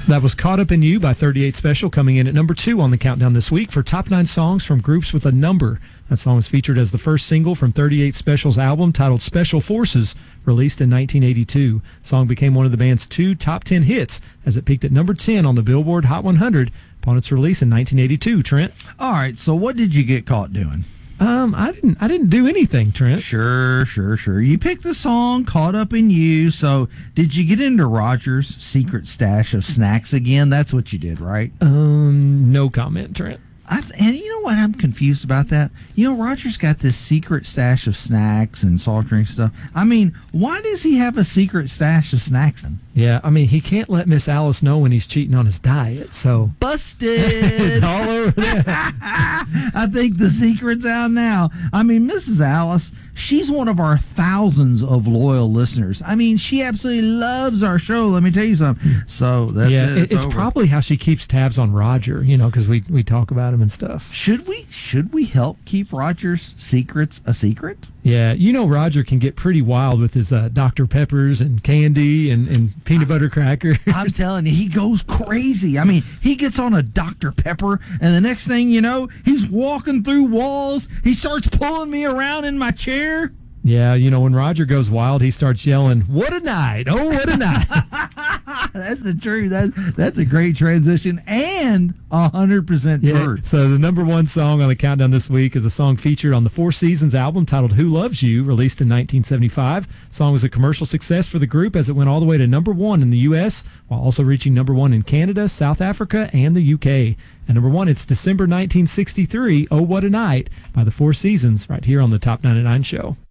That was Caught Up in You by 38 Special, coming in at number 2 on the countdown this week for top 9 songs from groups with a number. That song was featured as the first single from 38 Special's album titled Special Forces, released in 1982. The song became one of the band's 2 top 10 hits as it peaked at number 10 on the Billboard Hot 100 upon its release in 1982. Trent? All right, so what did you get caught doing? I didn't do anything, Trent. Sure. You picked the song "Caught Up in You." So, did you get into Roger's secret stash of snacks again? That's what you did, right? No comment, Trent. And you know what? I'm confused about that. You know, Roger's got this secret stash of snacks and soft drink stuff. I mean, why does he have a secret stash of snacks? Yeah, I mean, he can't let Miss Alice know when he's cheating on his diet, so... Busted! It's all over there. I think the secret's out now. I mean, Mrs. Alice, she's one of our thousands of loyal listeners. I mean, she absolutely loves our show, let me tell you something. So, that's it. It's probably how she keeps tabs on Roger, you know, because we talk about him and stuff. Should we help keep Roger's secrets a secret? Yeah, you know Roger can get pretty wild with his Dr. Peppers and candy and peanut butter crackers. I'm telling you, he goes crazy. I mean, he gets on a Dr. Pepper, and the next thing you know, he's walking through walls. He starts pulling me around in my chair. Yeah, you know, when Roger goes wild, he starts yelling, "What a night! Oh, what a night!" That's the truth. That's a great transition and 100% true. So the number 1 song on the countdown this week is a song featured on the Four Seasons album titled "Who Loves You," released in 1975. The song was a commercial success for the group as it went all the way to number 1 in the U.S., while also reaching number 1 in Canada, South Africa, and the U.K. And number 1, it's December 1963, "Oh What a Night" by the Four Seasons, right here on the Top 99 Show.